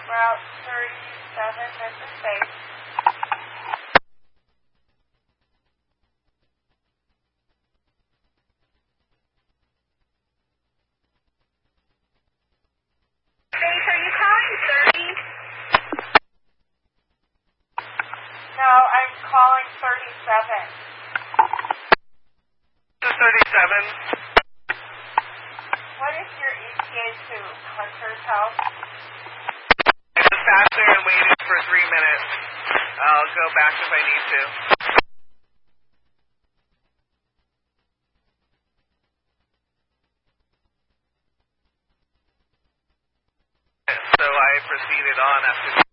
Route 37, this is safe. Faith, are you calling 30? No, I'm calling 37. This is 37. What is your ETA to Hunter's house? I just sat there and waited for 3 minutes. I'll go back if I need to. So I proceeded on after